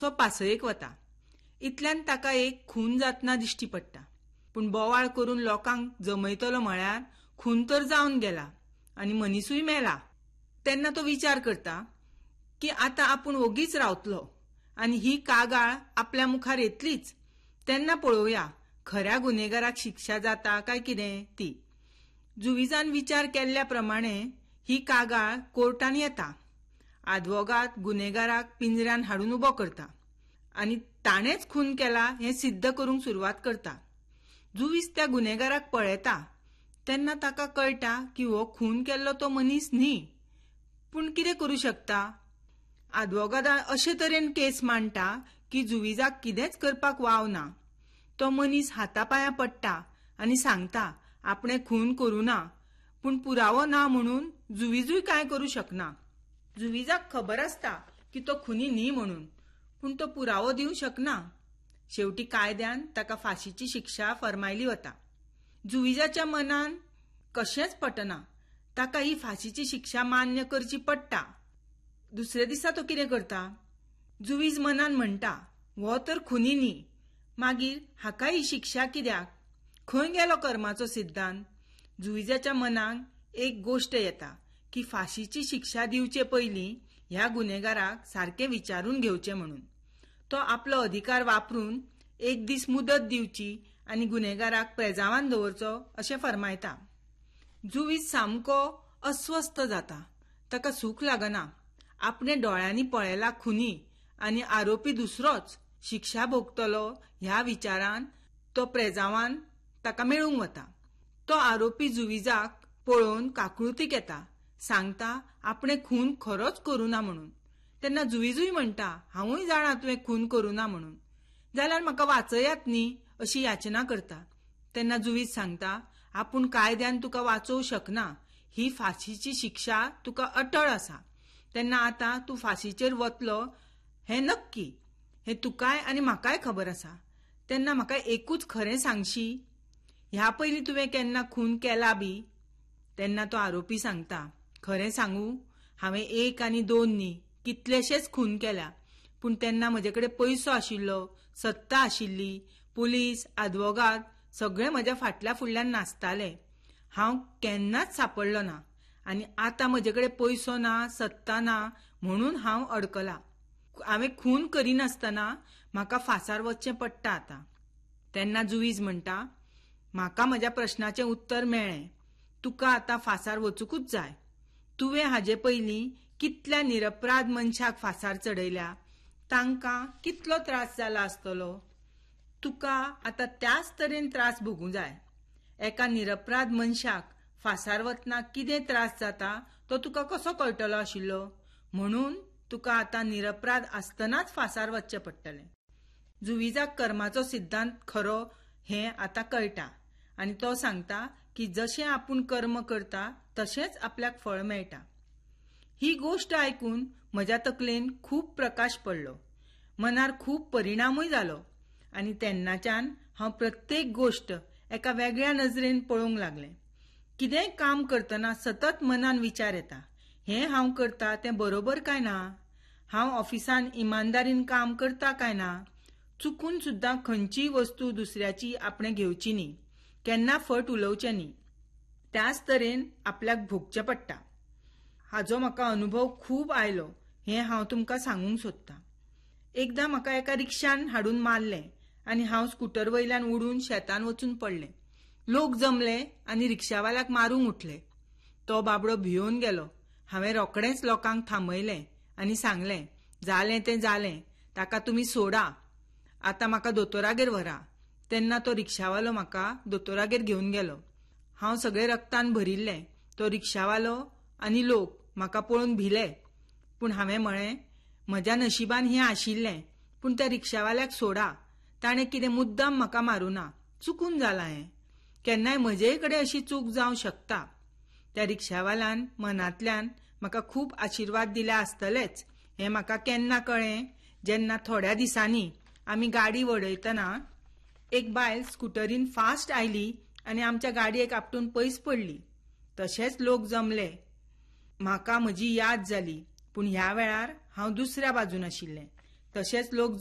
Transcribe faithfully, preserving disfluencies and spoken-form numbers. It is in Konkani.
तो पासयेक वता. इतल्यान ताका एक खून जातना दिश्टी पडटा. पूण बोवाळ करून लोकांक जमयतलो म्हळ्यार खून तर जावन गेला आनी मनीसूय मेला. तेन्ना तो विचार करता की आतां आपूण ओगीच रावतलो आनी ही कागाळ आपल्या मुखार येतलीच. तेन्ना पळोवया खऱ्या गुन्हेगाराक शिक्षा जाता काय कितें ती. जुविजान विचार केल्ल्या प्रमाणे ही कागाळ कोर्टान येता. आदवोगाद गुन्हेगाराक पिंजऱ्यान हाडून उबो करता आनी ताणेच खून केला हें सिद्ध करूंक सुरवात करता. जुवीज त्या गुन्हेगाराक पळयता तेन्ना ताका कळटा की हो खून केल्लो तो मनीस न्ही. पूण कितें करूं शकता. आदवोगादान अशे तरेन केस मांडटा की जुविजाक कितेंच करपाक वाव ना. तो मनीस हातापांयां पडटा आनी सांगता आपणे खून करूं ना. पूण पुरावो ना म्हणून जुविजूय कांय करूं शकना. जुविजाक खबर आसता की तो खुनी न्ही म्हणून, पूण तो पुरावो दिवंक शकना. शेवटी कायद्यान ताका फाशीची शिक्षा फरमायली वता. जुविजाच्या मनान कशेंच पटना. ताका ही फाशीची शिक्षा मान्य करची पडटा. दुसऱ्या दिसा तो कितें करता. जुवीज मनान म्हणटा हो तर खुनी न्ही, मागीर हाका ही शिक्षा कित्याक. खंय गेलो कर्माचो सिद्धांत. जुविजाच्या मनाक एक गोश्ट येता की फाशीची शिक्षा दिवचे पयलीं ह्या गुन्हेगाराक सारकें विचारून घेवचें म्हणून. तो आपलो अधिकार वापरून एक दीस मुदत दिवची आनी गुन्हेगाराक प्रेजावान दवरचो अशें फरमायता. जुवीज सामको अस्वस्थ जाता. ताका सूख लागना. आपणे दोळ्यांनी पळयला खुनी आनी आरोपी दुसरोच शिक्षा भोगतलो ह्या विचारान तो प्रेजावान ताका मेळूंक वता. तो आरोपी जुविजाक पळोवन काकुळतीक येता. सांगता आपणे खून खरोच करूं ना म्हणून. तेन्ना जुविजूय म्हणटा हांवूय जाणा तुवें खून करूं ना म्हणून, जाल्यार म्हाका वाचयात न्ही अशी याचना करता. तेन्ना जुवीज सांगता आपूण कायद्यान तुका वाचोवंक शकना. ही फाशीची शिक्षा तुका अटळ आसा. तेन्ना आतां तूं फाशीचेर वतलो हें नक्की. हें तुकाय आनी म्हाकाय खबर आसा. तेन्ना म्हाका एकूच खरें सांगशी, ह्या पयलीं तुवें केन्ना खून केला बी. तेन्ना तो आरोपी सांगता खरें सांगू, हांवें एक आनी दोन न्ही कितलेशेच खून केल्या. पूण तेन्ना म्हजे कडेन पयसो आशिल्लो, सत्ता आशिल्ली, पुलीस आदवोगाद सगळे म्हज्या फाटल्या फुडल्यान नाचताले. हांव केन्नाच सांपडलो ना आनी आतां म्हजे कडेन पयसो ना, सत्ता ना म्हणून हांव अडकला. हांवें खून करिनासतना म्हाका फासार वचचें पडटा आतां. तेन्ना जुवीज म्हणटा म्हाका म्हज्या प्रश्नाचें उत्तर मेळ्ळें. तुका आतां फासार वचूंकूच जाय. तुवें हाजे पयलीं कितल्या निरपराध मनशाक फासार चडयल्या. तांकां कितलो त्रास जाला आसतलो. तुका आतां त्याच तरेन त्रास भोगूं जाय. एका निरपराध मनशाक फासार वतना कितें त्रास जाता तो तुका कसो कळटलो आशिल्लो. म्हणून तुका आतां निरपराध आसतनाच फासार वचचें पडटलें. जुविजाक कर्माचो सिद्धांत खरो हें आतां कळटा आनी तो सांगता की जशें आपूण कर्म करता तशेंच आपल्याक फळ मेळटा. ही गोश्ट आयकून म्हज्या तकलेन खूब प्रकाश पडलो. मनार खूब परिणामूय जालो आनी तेन्नाच्यान हांव प्रत्येक गोश्ट एका वेगळ्या नजरेन पळोवंक लागलें. कितेंय काम करतना सतत मनान विचार येता, हें हांव करता तें बरोबर काय ना. हांव ऑफिसान इमानदारीन काम करता काय ना. चुकून सुद्दां खंयचीय वस्तू दुसऱ्याची आपणे घेवची न्ही. केन्ना फट उलोवचें न्ही. त्याच तरेन आपल्याक भोगचें पडटा. हाजो म्हाका अनुभव खूब आयलो हें हांव तुमकां सांगूंक सोदतां. एकदां म्हाका एका रिक्षान हाडून मारलें आनी हांव स्कूटर वयल्यान उडून शेतान वचून पडलें. लोक जमले आनी रिक्षावाल्याक मारूंक उठले. तो बाबडो भिवन गेलो. हांवें रोखडेंच लोकांक थांबयलें आनी सांगलें जालें तें जालें, ताका तुमी सोडा, आतां म्हाका दोतोरागेर व्हरा. तेन्ना तो रिक्षावालो म्हाका दोतोरागेर घेवन गेलो. हांव सगळें रक्तान भरिल्लें. तो रिक्षावालो आनी लोक म्हाका पळोवन भिले. पूण हांवें म्हळें म्हज्या नशिबान हें आशिल्लें. पूण त्या रिक्षावाल्याक सोडा, ताणें कितें मुद्दाम म्हाका मारूना. चुकून जालां हें. केन्नाय म्हजेय कडेन अशी चूक जावंक शकता. त्या रिक्षावाल्यान मनांतल्यान म्हाका खूब आशिर्वाद दिले आसतलेच हें म्हाका केन्ना कळ्ळें जेन्ना थोड्या दिसांनी आमी गाडी वडयतना एक बायल स्कुटरीन फास्ट आयली आनी आमच्या गाडयेक आपटून पयस पडली. तशेंच लोक जमले. म्हाका म्हजी याद जाली. पूण ह्या वेळार हांव दुसऱ्या बाजून आशिल्लें. तशेच लोक